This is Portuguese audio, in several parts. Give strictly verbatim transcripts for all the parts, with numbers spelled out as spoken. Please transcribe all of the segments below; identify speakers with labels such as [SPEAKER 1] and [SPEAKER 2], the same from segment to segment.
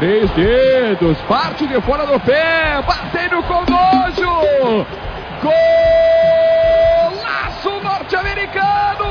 [SPEAKER 1] três dedos, parte de fora do pé, batendo com nojo. Golaço norte-americano!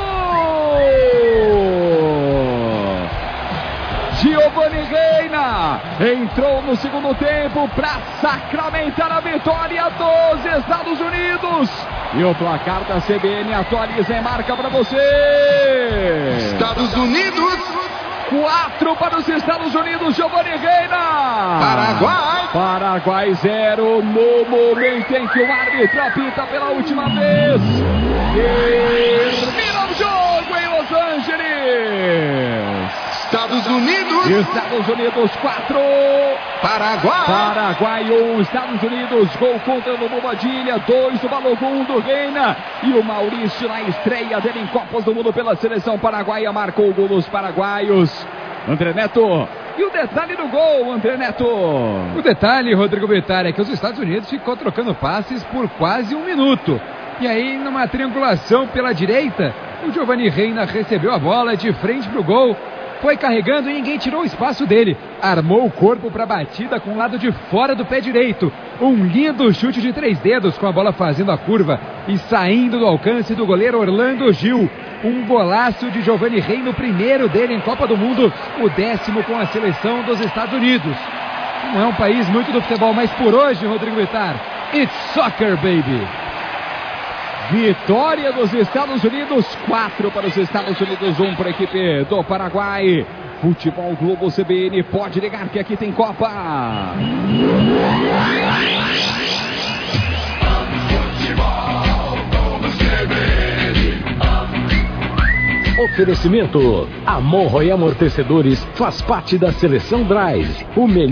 [SPEAKER 1] Giovanni Reina entrou no segundo tempo para sacramentar a vitória dos Estados Unidos. E o placar da C B N atualiza e marca para você.
[SPEAKER 2] Estados Unidos.
[SPEAKER 1] quatro para os Estados Unidos, Giovanni Reina.
[SPEAKER 2] Paraguai.
[SPEAKER 1] Paraguai zero, no momento em que o árbitro apita pela última vez. Termina o jogo em Los Angeles.
[SPEAKER 2] Estados Unidos.
[SPEAKER 1] Estados Unidos quatro.
[SPEAKER 2] Paraguai.
[SPEAKER 1] Paraguai um. Estados Unidos, gol contra o Bobadilha, dois do Balogun, um do Reina. E o Maurício na estreia dele em Copas do Mundo pela seleção paraguaia marcou o gol dos paraguaios. André Neto. E o detalhe do gol, André Neto?
[SPEAKER 3] O detalhe, Rodrigo Bittar, é que os Estados Unidos ficou trocando passes por quase um minuto. E aí, numa triangulação pela direita, o Giovanni Reina recebeu a bola de frente para o gol. Foi carregando e ninguém tirou o espaço dele. Armou o corpo para a batida com o lado de fora do pé direito. Um lindo chute de três dedos com a bola fazendo a curva e saindo do alcance do goleiro Orlando Gil. Um golaço de Giovanni Reina, o primeiro dele em Copa do Mundo, o décimo com a seleção dos Estados Unidos. Não é um país muito do futebol, mas por hoje, Rodrigo Bittar, it's soccer, baby!
[SPEAKER 1] Vitória dos Estados Unidos, quatro para os Estados Unidos, um para a equipe do Paraguai. Futebol Globo C B N, pode ligar que aqui tem Copa.
[SPEAKER 4] Oferecimento: Amor Roy Amortecedores faz parte da Seleção Drive. O melhor